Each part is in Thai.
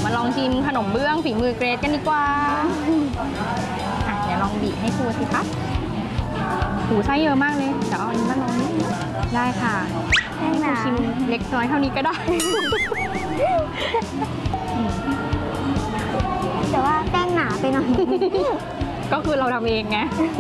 มาลองชิมขนมเบื้องฝีมือเกรซกันดีกว่าเดี๋ยวลองบีบให้ครูสิคะหูไส้เยอะมากเลยเดี๋ยวเอาอันนี้มาลองนิดได้ค่ะให้ครูชิมเล็กน้อยเท่านี้ก็ได้แต่ว่าแป้งหนาไปหน่อยก็คือเราทำเองไง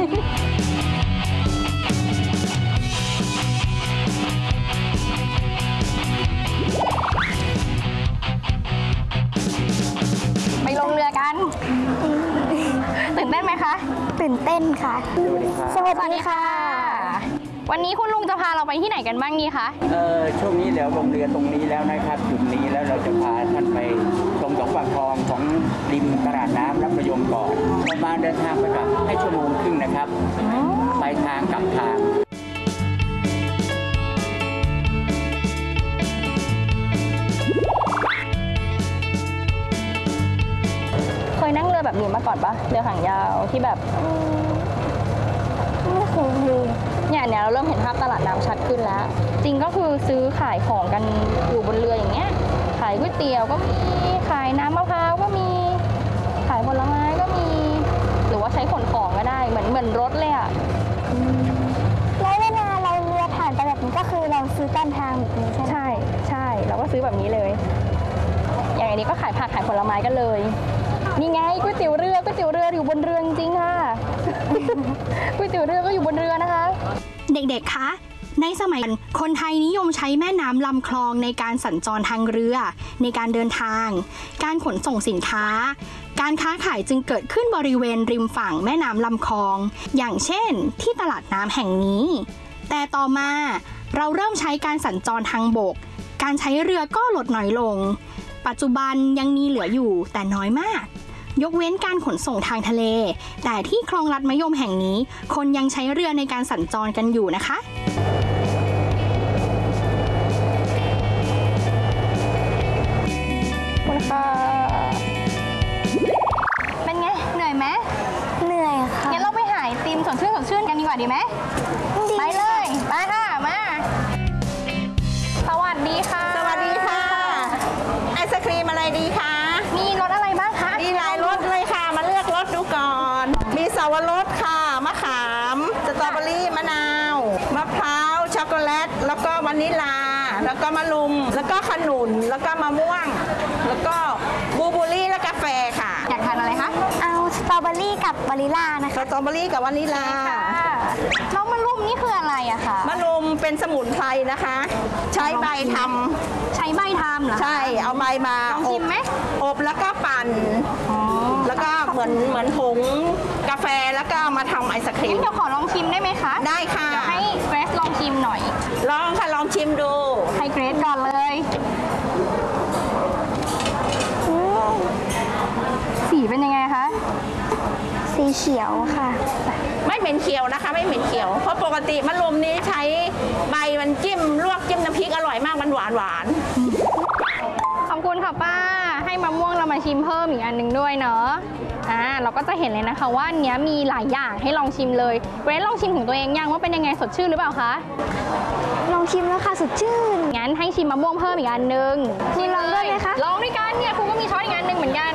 ไปลงเรือกันตื่นเต้นไหมคะตื่นเต้นค่ะสวัสดีค่ะวันนี้คุณลุงจะพาเราไปที่ไหนกันบ้างดีคะช่วงนี้เดี๋ยวลงเรือตรงนี้แล้วนะครับจุดนี้แล้วเราจะพาท่านไปชมสองฝั่งคลองของริมตลาดน้ำรับประยมก่อนประมาณเดินทางไปกับให้ชั่วโมงครึ่งนะครับไปทางกลับทางเคยนั่งเรือแบบนี้มาก่อนปะเรือหางยาวที่แบบไม่เคยดูเนี่ยเราเริ่มเห็นภาพตลาดน้ำชัดขึ้นแล้วจริงก็คือซื้อขายของกันอยู่บนเรืออย่างเงี้ยขายก๋วยเตี๋ยวก็มีขายน้ำมะพร้าวก็มีขายผลไม้ก็มีหรือว่าใช้ขนของก็ได้เหมือนรถเลยอ่ะแล้วเวลาเราเรือผ่านไปแบบนี้ก็คือเราซื้อตามทางแบบนี้ใช่ไหมใช่เราก็ซื้อแบบนี้เลยอย่างอันนี้ก็ขายผักขายผลไม้กันเลยนี่ไงก๋วยเตี๋ยวเรืออยู่บนเรือจริงๆค่ะก๋วยเตี๋ยวเรือก็อยู่บนเรือนะคะเด็กๆคะในสมัยคนไทยนิยมใช้แม่น้ำลำคลองในการสัญจรทางเรือในการเดินทางการขนส่งสินค้าการค้าขายจึงเกิดขึ้นบริเวณริมฝั่งแม่น้ำลำคลองอย่างเช่นที่ตลาดน้ำแห่งนี้แต่ต่อมาเราเริ่มใช้การสัญจรทางบกการใช้เรือก็ลดน้อยลงปัจจุบันยังมีเหลืออยู่แต่น้อยมากยกเว้นการขนส่งทางทะเลแต่ที่คลองลัดมะยมแห่งนี้คนยังใช้เรือในการสัญจรกันอยู่นะคะคุณค่ะเป็นไงเหนื่อยไหมเหนื่อยค่ะงั้นเราไปหาไอติมสดชื่นกันดีกว่าดีไหมไปเลยไปค่ะมาสวัสดีค่ะสวัสดีค่ะไอศครีมอะไรดีคะมีรสอะไรบ้างคะมีหลายรสเลยค่ะมาเลือกรสดูก่อนมีสับปะรดค่ะมะขามสตรอเบอรี่มะนาวมะพร้าวช็อกโกแลตแล้วก็วานิลลาแล้วก็มะลุมแล้วก็ขนุนแล้วก็มะม่วงแล้วก็บลูเบอร์รี่และกาแฟค่ะอยากทานอะไรคะเอาสตรอเบอรี่กับวานิลลานะคะสตรอเบอรี่กับวานิลลาแล้วมะลุมนี่คืออะไรอะคะมะลุมเป็นสมุนไพรนะคะใช้ใบทำใช้ใบทำเหรอใช่เอาใบมาลองชิมไหมอบแล้วก็ปั่นแล้วก็เหมือนผงกาแฟแล้วก็มาทำไอศครีมเดี๋ยวขอลองชิมได้ไหมคะได้ค่ะเดี๋ยวให้เกรซลองชิมหน่อยลองค่ะลองชิมดูให้เกรซก่อนเลยสีเป็นยังไงคะสีเขียวค่ะไม่เหม็นเขียวนะคะไม่เหม็นเขียวเพราะปกติมะรุมนี้ใช้ใบมันจิ้มลวกจิ้มน้ำพริกอร่อยมากมันหวานขอบคุณค่ะป้าให้มะม่วงเรามาชิมเพิ่มอีกอันหนึ่งด้วยเนาะเราก็จะเห็นเลยนะคะว่าอันนี้มีหลายอย่างให้ลองชิมเลยเกรซลองชิมของตัวเองยังว่าเป็นยังไงสดชื่นหรือเปล่าคะลองชิมแล้วค่ะสดชื่นงั้นให้ชิมมะม่วงเพิ่มอีกอันหนึ่งนี่ลองด้วยไหมคะลองด้วยกันเนี่ยครูก็มีช้อนอีกอันหนึ่งเหมือนกัน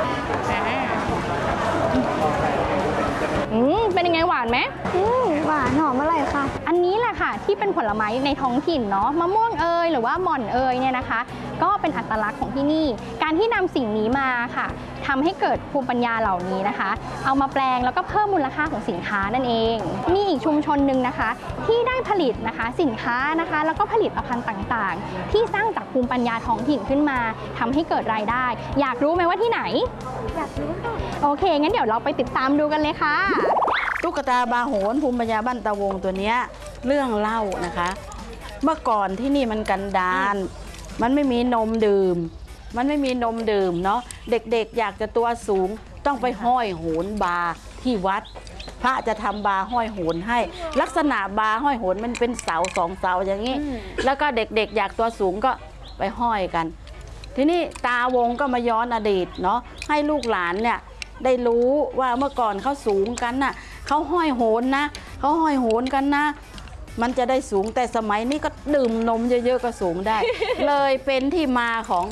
เป็นยังไงหวานไหมหวานหอมอร่อยค่ะอันนี้แหละค่ะที่เป็นผลไม้ในท้องถิ่นเนาะมะม่วงเอยหรือว่าหม่อนเอยเนี่ยนะคะก็เป็นอัตลักษณ์ของที่นี่การที่นำสิ่งนี้มาค่ะทำให้เกิดภูมิปัญญาเหล่านี้นะคะเอามาแปลงแล้วก็เพิ่มมูลค่าของสินค้านั่นเองมีอีกชุมชนหนึ่งนะคะที่ได้ผลิตนะคะสินค้านะคะแล้วก็ผลิตภัณฑ์ต่างๆที่สร้างจากภูมิปัญญาท้องถิ่นขึ้นมาทำให้เกิดรายได้อยากรู้ไหมว่าที่ไหนอยากรู้ค่ะโอเคงั้นเดี๋ยวเราไปติดตามดูกันเลยค่ะตุ๊กตาบาโหนภูมิปัญญาบ้านตะวงตัวเนี้ยเรื่องเล่านะคะเมื่อก่อนที่นี่มันกันดารมันไม่มีนมดื่มเนาะเด็กๆอยากจะตัวสูงต้องไปห้อยโหนบาที่วัดพระจะทำบาห้อยโหนให้ลักษณะบาห้อยโหนมันเป็นเสาสองเสาอย่างนี้แล้วก็เด็กๆอยากตัวสูงก็ไปห้อยกันทีนี้ตาวงก็มาย้อนอดีตเนาะให้ลูกหลานเนี่ยได้รู้ว่าเมื่อก่อนเขาสูงกันน่ะเขาห้อยโหนนะเขาห้อยโหนกันนะมันจะได้สูงแต่สมัยนี้ก็ดื่มนมเยอะๆก็สูงได้ เลยเป็นที่มาของ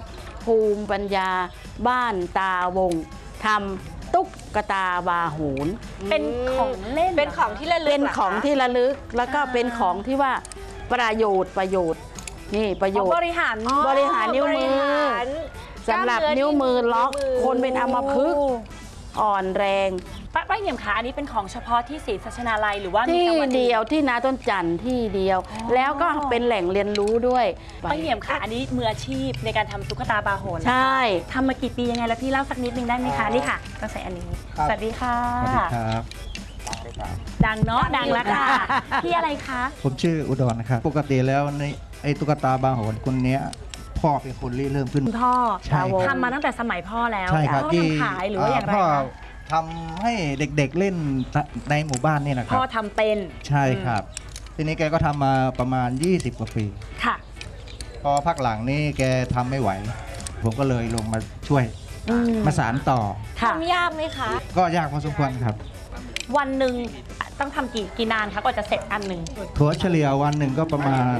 ภูมิปัญญาบ้านตาวงทำตุ๊กตาบาโหนเป็นของเล่นเป็นของที่ระลึกเป็นหรคะของที่ระลึกแล้วก็เป็นของที่ว่าประโยชน์นี่ประโยชน์บริหารบริหารนิ้วมือบริหารสำหรับนิ้วมือล็อกคนเป็นอัมพฤกษ์อ่อนแรงป้าเหยี่ยมขาอันนี้เป็นของเฉพาะที่ศรีสัชนาลัยหรือว่ามีที่จังหวัดเดียวที่นาต้นจันทร์ที่เดียว แล้วก็เป็นแหล่งเรียนรู้ด้วยป้าเหยี่ยมขาอันนี้มืออาชีพในการทำตุ๊กตาบาโหนนะคะใช่ทำมากี่ปียังไงแล้วพี่เล่าสักนิดนึงได้ไหมคะนี่ค่ะต้องใส่อันนี้สวัสดีค่ะสวัสดีครับดังเนาะดังแล้วค่ะพี่อะไรคะผมชื่ออุดรนะครับ ปกติแล้วในไอ้ตุ๊กตาบาโหนคนเนี้ยพ่อเป็นคนริเริ่มขึ้นคุณพ่อใช่ครับทำมาตั้งแต่สมัยพ่อแล้วใช่ครับพ่อที่ทำขายหรือว่าอย่างไรพ่อคะทำให้เด็กๆเล่นในหมู่บ้านนี่นะครัพ่บอทำเป็นใช่ครับ ทีนี้แกก็ทำมาประมาณ 20 กว่าปีค่ะพอพักหลังนี่แกทำไม่ไหว ผมก็เลยลงมาช่วยมาสานต่อค่ะทำยากไหมคะก็ยากพอสมควรครับวันหนึ่งต้องทำกี่นานคะกว่าจะเสร็จอันหนึ่งถั่วเฉลี่ยวันหนึ่งก็ประมาณ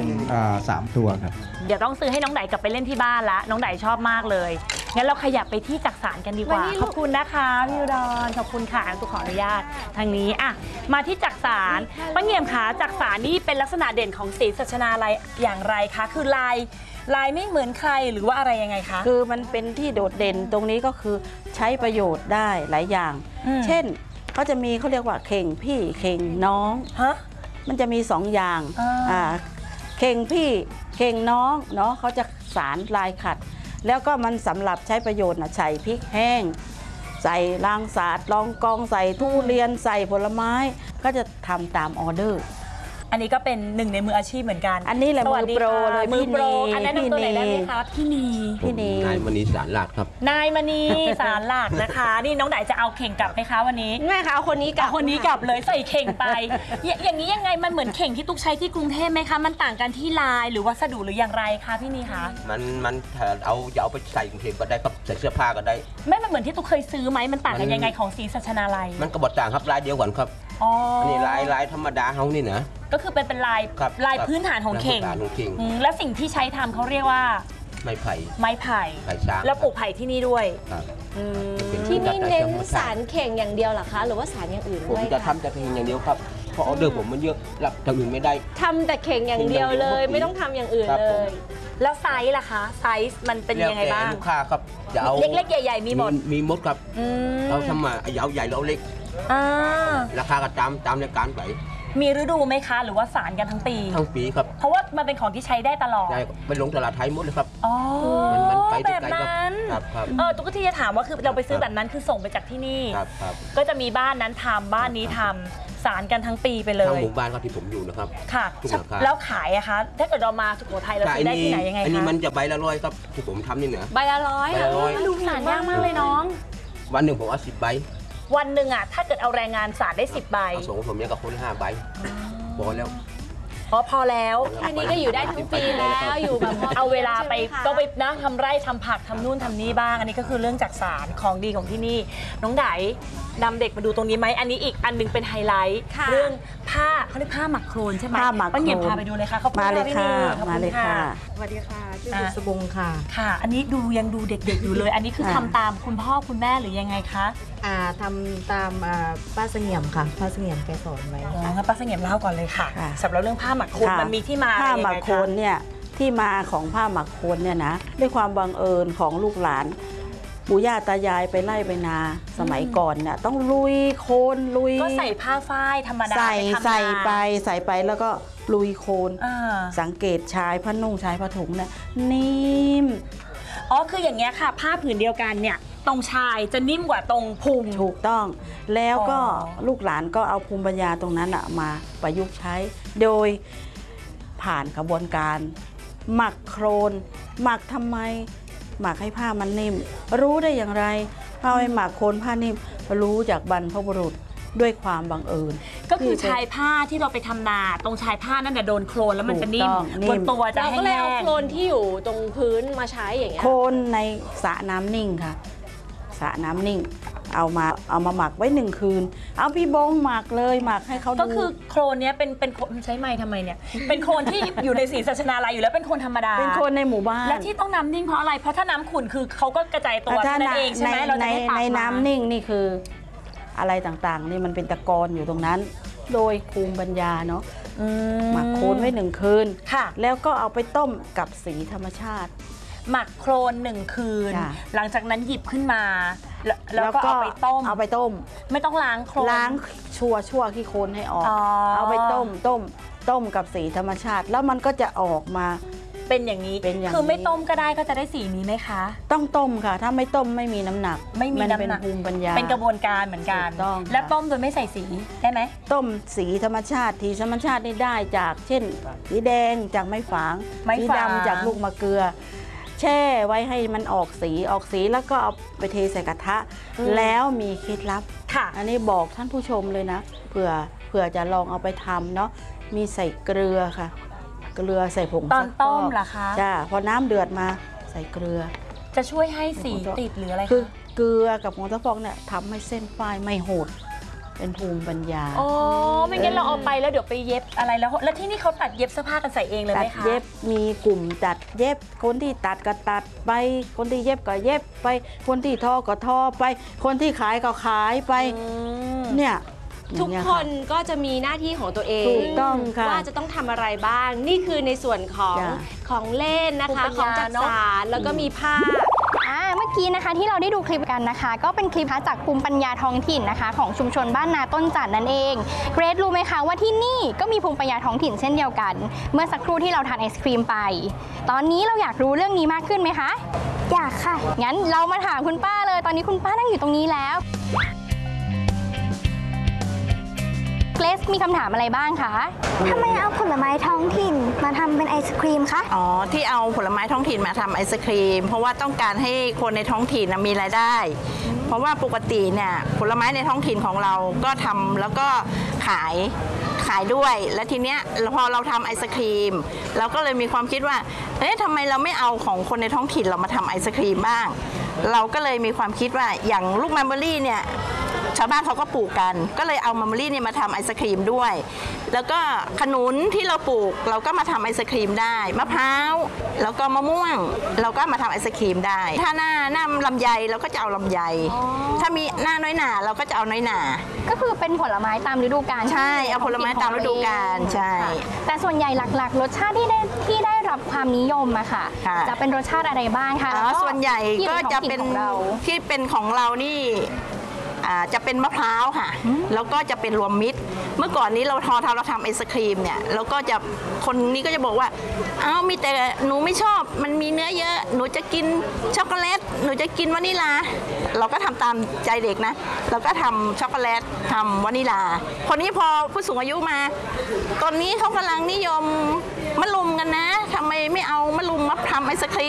3 ตัวครับเดี๋ยวต้องซื้อให้น้องไดกลับไปเล่นที่บ้านละน้องไดชอบมากเลย งั้นเราขยับไปที่จักสานกันดีกว่า ขอบคุณนะคะพี่อุดรขอบคุณค่ะตุกขออนุญาตทางนี้อ่ะมาที่จักสานป้าเงี่ยมขาจักสานนี่เป็นลักษณะเด่นของศรีสัชนาลัยอย่างไรคะคือลายไม่เหมือนใครหรือว่าอะไรยังไงคะคือมันเป็นที่โดดเด่นตรงนี้ก็คือใช้ประโยชน์ได้หลายอย่าง เช่นเขาจะมีเขาเรียกว่าเข่งพี่เข่งน้องฮะมันจะมี2 อย่างอ่าเข่งพี่เข่งน้องเนาะเขาจะสารลายขัด แล้วก็มันสำหรับใช้ประโยชน์นะใส่พริกแห้ง ใส่รางสาดรองกองใส่ทุเรียนใส่ผลไม้ ก็จะทำตามออเดอร์อันนี้ก็เป็นหนึ่งในมืออาชีพเหมือนกันอันนี้แหละสวัสดีมือโปรค่ะเลยมือโปรพี่นีอันนั้นนำตัวไหนได้ไหมคะพี่นีพี่นีนายมณีสารลาดครับนายมณีสารหลักนะคะ นี่น้องไดจะเอาเข่งกลับไหมคะวันนี้แม่คะเอาคนนี้กลับเอาคนนี้กลับเลยใส่เข่งไป อย่างนี้ยังไงมันเหมือนเข่งที่ตุ๊กใช้ที่กรุงเทพไหมคะ มันต่างกันที่ลายหรือวัสดุหรืออย่างไรคะพี่นีคะมันถ้าเอาไปใส่กรุงเทพก็ได้ครับใส่เสื้อผ้าก็ได้ไม่มันเหมือนที่ตุ๊กเคยซื้อไหมมันต่างกันยังไงของศรีสัชนาลัยมันก็บดต่างครับลายเดียวกันครับอ๋ออันนี้ลายธรรมดาเขานี่นะก็คือเป็นลายครับลายพื้นฐานของเข่งลายพื้นฐานของเข่งแล้วสิ่งที่ใช้ทำเขาเรียกว่าไม้ไผ่ไม้ไผ่ไผ่ช้างแล้วปลูกไผ่ที่นี่ด้วยครับอืมเป็นที่นี่เน้นธรรมชติสารเข่งอย่างเดียวเหรอคะ หรือว่าสารอย่างอื่นผมด้วยจะคะทำแต่เพียงอย่างเดียวครับเพราะออเดอร์ผมมันเยอะรับอย่างอื่นไม่ได้ทำแต่เข่งอย่างเดียวเลย ไม่ต้องทำอย่างอื่นครับเลผมยแล้วไซส์ล่ะคะไซส์มันเป็นยังไงบ้างแล้วแต่ลูกค้าครับจะเอาเล็กๆใหญ่ๆมีหมดมีหมดครับอืมเราทำมาเอาใหญ่เราเล็กอ่าราคาก็ตามในการไปมีฤดูไหมคะ หรือว่าสารกันทั้งปีทั้งปีครับเพราะว่ามันเป็นของที่ใช้ได้ตลอดได้ไปลงตลาดไทยหมดเลยครับอ๋อมันไปแบได้บไกลครับนั้นครับตุ๊กที่จะถามว่าคือเราไปซื้อแบบนั้นคือส่งไปจากที่นี่ครับครับก็จะมีบ้านนั้นทำบ้านนี้ทำสารกันทั้งปีไปเลทางยหมู่บ้านก็ที่ผมอยู่นะครับค่ะทุกราคาแล้วขายอะคะ ถ้าเกิดเรามาสุโขทัยเราซื้อได้ที่ไหนยังไงอันนี้คะมันจะใบละ100ครับที่ผมทำนี่เหนือใบละร้อยใบละร้อยดูสารยากมากเลยน้องวันหนึ่งผมเอา10 ใบวันหนึ่งอะถ้าเกิดเอาแรงงานสารได้10 ใบเอาส่งให้ผมเนี่ยกับคนละ5 ใบพอแล้วอ๋อพอแล้วอันนี้ก็อยู่ได้ทั้งปีแล้วอยู่แบบเอาเวลาไปใช่หมคะก็ไปนะทำไร่ทำผักทำนู่นทำนี่บ้าง อันนี้ก็คือเรื่องจากสารของดีของที่นี่ น้องไดนำเด็กมาดูตรงนี้ไหมอันนี้อีกอันหนึงเป็นไฮไลท์ค่ะเรื่องผ้าเขาเรียกผ้าหมักโครนใช่ไหมผ้าหมักโครนป้าเหงี่ยมพาไปดูเลยค่ะขอบคุณมาเลยพี่ค่ะนี่ขอบณมาเลยค่ะสวัสดีค่ะ ชื่อบุษบงค่ะค่ะ อันนี้ยังดูเด็กๆอยู่เลย อันนี้คือทำตามคุณพ่อคุณแม่หรือยังไงคะทำตามป้าเสงี่ยมค่ะป้าเสงี่ยมแกสอนไว้อ๋อค่ะงั้นป้าเสงี่ยมเล่าก่อนเลยค่ะค่ะสำหรับเรื่องผ้าหมักโครนค่ะมันมีที่มาผ้าอะไรยังหมัไงกโคคะนเนี่ยที่มาของผ้าหมักโคนเนี่ยนะด้วยความบังเอิญของลูกหลานปู่ย่าตายายไปไล่ไปนาสมัยก่อนเนี่ยต้องลุยโคลนลุยก็ใส่ผ้าฝ้ายธรรมดาใส่ไปทำนาใส่ไปแล้วก็ลุยโคลนอ่าสังเกตชายผ้านุ่งชายผ้าถุงเนี่ยนิ่มอ๋อคืออย่างเงี้ยค่ะ ผ้าผืนเดียวกันเนี่ยตรงชายจะนิ่มกว่าตรงพุงถูกต้องแล้วก็อ๋อลูกหลานก็เอาภูมิปัญญาตรงนั้นอะมาประยุกต์ใช้ โดยผ่านกระบวนการ หมักโครน หมักทำไม หมักให้ผ้ามันนิ่ม รู้ได้อย่างไรเอาให้หมักโคลนผ้านิ่ม รู้จากบรรพบุรุษด้วยความบังเอิญก็คือชายผ้าที่เราไปทำนาตรงชายผ้านั่นน่ะโดนโคลนแล้วมันจะนิ่มถูกต้องนิ่มบนตัวจะเราแห้ก็เลยเอางโคลนที่อยู่ตรงพื้นมาใช้อย่างเงี้ยโคลนในสระน้ำนิ่งค่ะสระน้ำนิ่งเอามาหมักไว้1 คืนเอาพี่บงหมักเลยหมักให้เขาดูก็คือโคลนเนี้ยเป็นใช้ไม้ทำไมเนี่ยเป็นโคลนที่อยู่ในศรีสัชนาลัยอยู่แล้วเป็นโคลนธรรมดาเป็นโคลนในหมู่บ้านและที่ต้องน้ำนิ่งเพราะอะไรเพราะถ้าน้ำขุ่นคือเขาก็กระจายตัวนั่นเองใช่ไหมเราจะไม่ตักในน้ำนิ่งนี่คืออะไรต่างๆนี่มันเป็นตะกอนอยู่ตรงนั้นโดยภูมิปัญญาเนาะหมักโคลนไว้1 คืนแล้วก็เอาไปต้มกับสีธรรมชาติหมักโคลน1 คืนหลังจากนั้นหยิบขึ้นมาแล้วก็เอาไปต้มไม่ต้องล้างโคลนล้างชั่วขี้โคลนให้ออกเอาไปต้มกับสีธรรมชาติแล้วมันก็จะออกมาเป็นอย่างนี้คือไม่ต้มก็ได้ก็จะได้สีนี้ไหมคะต้องต้มค่ะถ้าไม่ต้มไม่มีน้ำหนักไม่มีน้ำหนักเป็นภูมิปัญญาเป็นกระบวนการเหมือนกันและต้มโดยไม่ใส่สีได้ไหมต้มสีธรรมชาติธรรมชาตินี่ได้จากเช่นสีแดงจากไม้ฝางสีดำจากลูกมะเกลือแช่ไว้ให้มันออกสีแล้วก็เอาไปเทใส่กระทะแล้วมีเคล็ดลับอันนี้บอกท่านผู้ชมเลยนะเผื่อจะลองเอาไปทำเนาะมีใส่เกลือค่ะเกลือใส่ผงตอนต้มเหรอคะจ้าพอน้ำเดือดมาใส่เกลือจะช่วยให้สีติดหรืออะไรคือเกลือกับผงซักฟอกเนี่ยทำให้เส้นฝ้ายไม่หดเป็นภูมิปัญญาอ๋อไม่งั้นเราเอาไปแล้วเดี๋ยวไปเย็บอะไรแล้วที่นี่เขาตัดเย็บเสื้อผ้ากันใส่เองเลยไหมคะตัดเย็บมีกลุ่มตัดเย็บคนที่ตัดก็ตัดไปคนที่เย็บก็เย็บไปคนที่ทอก็ทอไปคนที่ขายก็ขายไปเนี่ยทุกคนก็จะมีหน้าที่ของตัวเองถูกต้องค่ะว่าจะต้องทำอะไรบ้างนี่คือในส่วนของเล่นนะคะของจักสานแล้วก็มีผ้าเมื่อกี้นะคะที่เราได้ดูคลิปกันนะคะก็เป็นคลิปจากภูมิปัญญาท้องถิ่นนะคะของชุมชนบ้านนาต้นจันทร์นั่นเองเกรซรู้ไหมคะว่าที่นี่ก็มีภูมิปัญญาท้องถิ่นเช่นเดียวกันเมื่อสักครู่ที่เราทานไอศครีมไปตอนนี้เราอยากรู้เรื่องนี้มากขึ้นไหมคะอยากค่ะงั้นเรามาถามคุณป้าเลยตอนนี้คุณป้านั่งอยู่ตรงนี้แล้วเกรซมีคำถามอะไรบ้างคะทำไมเอาผลไม้ท้องถิ่นมาทำเป็นไอศครีมคะอ๋อที่เอาผลไม้ท้องถิ่นมาทำไอศครีมเพราะว่าต้องการให้คนในท้องถิ่นมีรายได้เพราะว่าปกติเนี่ยผลไม้ในท้องถิ่นของเราก็ทำแล้วก็ขายด้วยและทีเนี้ยพอเราทำไอศครีมเราก็เลยมีความคิดว่าทำไมเราไม่เอาของคนในท้องถิ่นเรามาทำไอศครีมบ้างเราก็เลยมีความคิดว่าอย่างลูกมัลเบอรี่เนี่ยชาวบ้านเขาก็ปลูกกันก็เลยเอามัลเบอรี่เนี่ยมาทำไอศครีมด้วยแล้วก็ขนุนที่เราปลูกเราก็มาทำไอศครีมได้มะพร้าวแล้วก็มะม่วงเราก็มาทำไอศครีมได้ถ้าหน้าลำไยเราก็จะเอาลำไยถ้ามีหน้าน้อยหน่าเราก็จะเอาน้อยหน่าก็คือเป็นผลไม้ตามฤดูกาลใช่เอาผลไม้ตามฤดูกาลใช่แต่ส่วนใหญ่หลักๆรสชาติที่ได้รับความนิยมอะค่ะจะเป็นรสชาติอะไรบ้างคะส่วนใหญ่ก็จะเป็นที่เป็นของเรานี่จะเป็นมะพร้าวค่ะแล้วก็จะเป็นรวมมิตรเมื่อก่อนนี้เราทำไอศครีมเนี่ยแล้วก็จะคนนี้ก็จะบอกว่ามีแต่หนูไม่ชอบมันมีเนื้อเยอะหนูจะกินช็อกโกแลตหนูจะกินวานิลาเราก็ทำตามใจเด็กนะเราก็ทำช็อกโกแลตทำวานิลาคนนี้พอผู้สูงอายุมาตอนนี้เขากำลังนิยม